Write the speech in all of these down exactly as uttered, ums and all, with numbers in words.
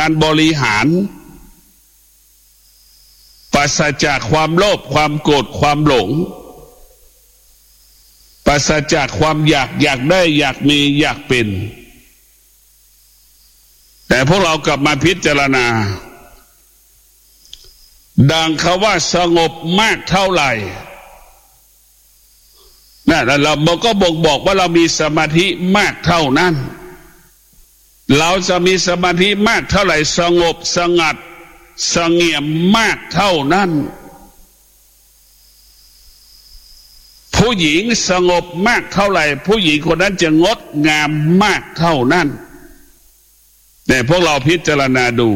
การบริหารปราศจากความโลภความโกรธความหลงปราศจากความอยากอยากได้อยากมีอยากเป็นแต่พวกเรากลับมาพิจารณาดังคำว่าสงบมากเท่าไหร่นั่นเราก็บ่งบอกว่าเรามีสมาธิมากเท่านั้นเราจะมีสมาธิมากเท่าไหร่สงบสงัดเสงี่ยมมากเท่านั้นผู้หญิงสงบมากเท่าไหร่ผู้หญิงคนนั้นจะงดงามมากเท่านั้นแต่พวกเราพิจารณาดู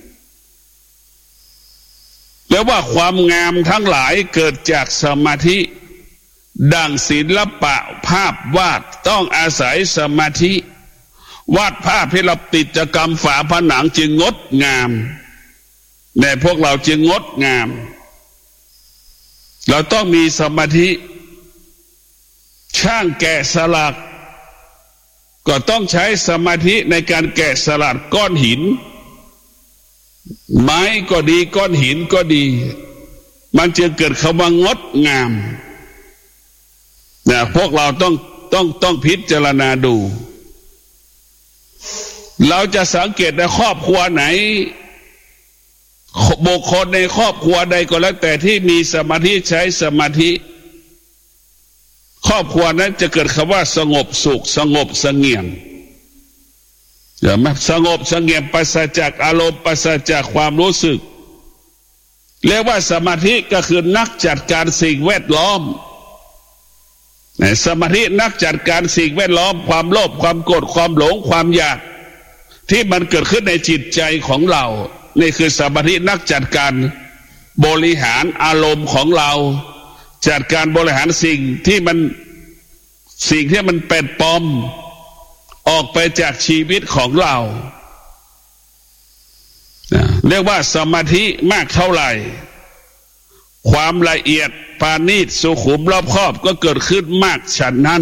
แล้วว่าความงามทั้งหลายเกิดจากสมาธิดังศิลปะภาพวาดต้องอาศัยสมาธิวาดภาพให้เราติดกรรมฝาผนังจึงงดงามแต่พวกเราจึงงดงามเราต้องมีสมาธิช่างแกะสลักก็ต้องใช้สมาธิในการแกะสลักก้อนหินไม้ก็ดีก้อนหินก็ดีมันจะเกิดคำว่างดงามนะพวกเราต้องต้องต้องพิจารณาดูเราจะสังเกตในครอบครัวไหนบุคคลในครอบครัวใดก็แล้วแต่ที่มีสมาธิใช้สมาธิครอบครัวนั้นจะเกิดคำว่าสงบสุขสงบเสงี่ยมเดี๋ยวมาสงบเสงี่ยมปราศจากอารมณ์ปราศจากความรู้สึกเรียกว่าสมาธิก็คือนักจัดการสิ่งแวดล้อมสมาธินักจัดการสิ่งแวดล้อมความโลภความโกรธความหลงความอยากที่มันเกิดขึ้นในจิตใจของเรานี่คือสมาธินักจัดการบริหารอารมณ์ของเราจัดการบริหารสิ่งที่มันสิ่งที่มันเป็นปลอมออกไปจากชีวิตของเราเรียกว่าสมาธิมากเท่าไหร่ความละเอียดปาณีตสุขุมรอบคอบก็เกิดขึ้นมากฉันนั้น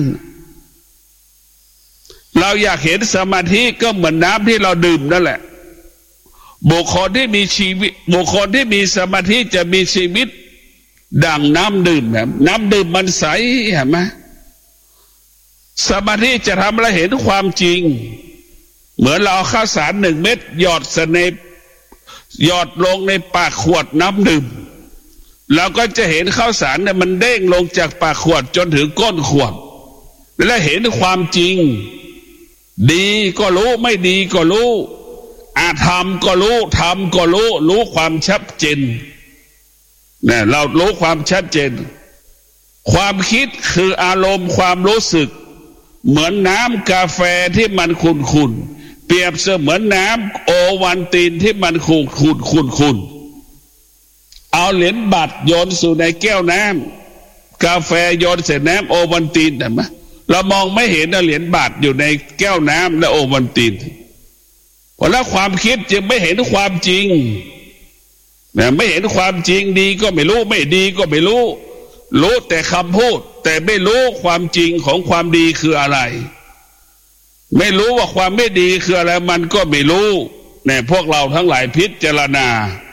เราอยากเห็นสมาธิก็เหมือนน้ำที่เราดื่มนั่นแหละบุคคลที่มีชีวิตบุคคลที่มีสมาธิจะมีชีวิตดังน้ำดื่มแบบน้ำดื่มมันใสเห็นไหมสมาธิจะทำให้เห็นความจริงเหมือนเราเอาข้าวสารหนึ่งเม็ดหยอดใส่ในหยอดลงในปากขวดน้ำดื่มเราก็จะเห็นข้าวสารเนี่ยมันเด้งลงจากปากขวดจนถึงก้นขวดและเห็นความจริงดีก็รู้ไม่ดีก็รู้อาธรรมก็รู้ธรรมก็รู้รู้ความชัดเจนเนี่ยเรารู้ความชัดเจนความคิดคืออารมณ์ความรู้สึกเหมือนน้ำกาแฟที่มันขุ่นๆเปรียบเสมือนน้ำโอวัลตินที่มันขุ่นขุ่นขุ่นขุ่นเอาเหรียญบาทโยนสู่ในแก้วน้ำกาแฟโยนใส่น้ำโอวัลตินเห็นไหมเรามองไม่เห็นเหรียญบาทอยู่ในแก้วน้ำและโอวัลตินเพราะแล้วความคิดจึงไม่เห็นความจริงไม่เห็นความจริงดีก็ไม่รู้ไม่ดีก็ไม่รู้รู้แต่คำพูดแต่ไม่รู้ความจริงของความดีคืออะไรไม่รู้ว่าความไม่ดีคืออะไรมันก็ไม่รู้เนี่ยพวกเราทั้งหลายพิจารณา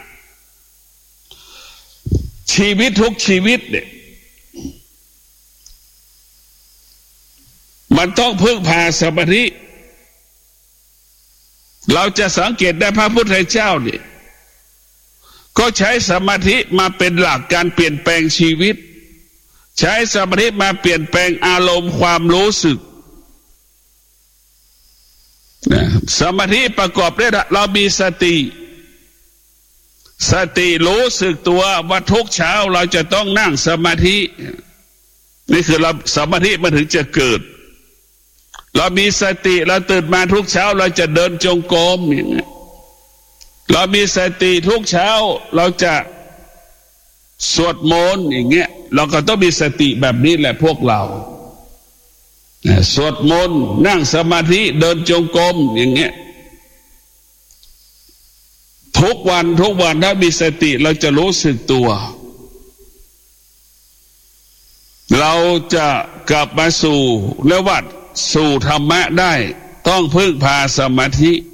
ชีวิตทุกชีวิตเนี่ยมันต้องพึ่งพาสมาธิเราจะสังเกตได้พระพุทธเจ้าเนี่ยก็ใช้สมาธิมาเป็นหลักการเปลี่ยนแปลงชีวิตใช้สมาธิมาเปลี่ยนแปลงอารมณ์ความรู้สึกสมาธิประกอบด้วยเรามีสติสติรู้สึกตัวว่าทุกเช้าเราจะต้องนั่งสมาธินี่คือเราสมาธิมันถึงจะเกิดเรามีสติเราตื่นมาทุกเช้าเราจะเดินจงกรมอย่างเงี้ยเรามีสติทุกเช้าเราจะสวดมนต์อย่างเงี้ยเราก็ต้องมีสติแบบนี้แหละพวกเราสวดมนต์นั่งสมาธิเดินจงกรมอย่างเงี้ยทุกวันทุกวันถ้ามีสติเราจะรู้สึกตัวเราจะกลับมาสู่เรียกว่าสู่ธรรมะได้ต้องพึ่งพาสมาธิ